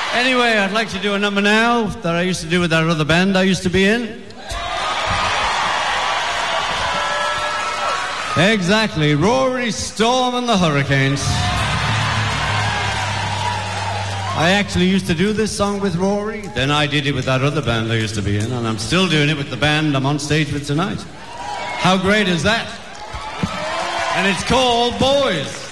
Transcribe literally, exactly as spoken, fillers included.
Anyway, I'd like to do a number now that I used to do with that other band I used to be in. Exactly, Rory Storm and the Hurricanes. I actually used to do this song with Rory, then I did it with that other band I used to be in, and I'm still doing it with the band I'm on stage with tonight. How great is that? And it's called Boys.